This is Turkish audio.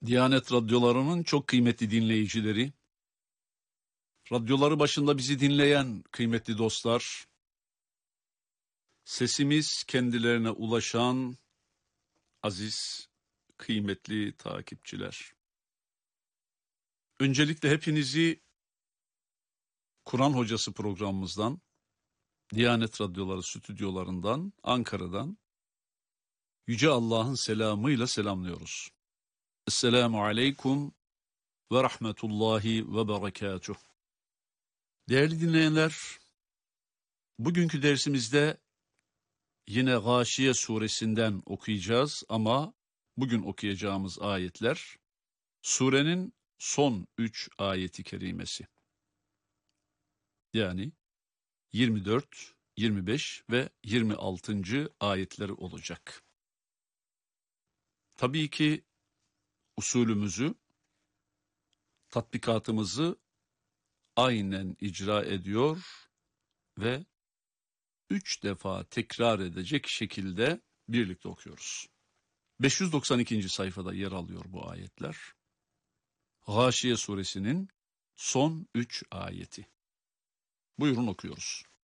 Diyanet radyolarının çok kıymetli dinleyicileri, radyoları başında bizi dinleyen kıymetli dostlar, sesimiz kendilerine ulaşan aziz, kıymetli takipçiler. Öncelikle hepinizi Kur'an Hocası programımızdan, Diyanet Radyoları stüdyolarından, Ankara'dan, Yüce Allah'ın selamıyla selamlıyoruz. Esselamu Aleyküm ve Rahmetullahi ve Berekatuhu. Değerli dinleyenler, bugünkü dersimizde yine Gâşiye suresinden okuyacağız ama bugün okuyacağımız ayetler surenin son 3 ayeti kerimesi. Yani 24, 25 ve 26. ayetleri olacak. Tabii ki usulümüzü, tatbikatımızı aynen icra ediyor ve 3 defa tekrar edecek şekilde birlikte okuyoruz. 592. sayfada yer alıyor bu ayetler. Gâşiye suresinin son 3 ayeti. Buyurun okuyoruz.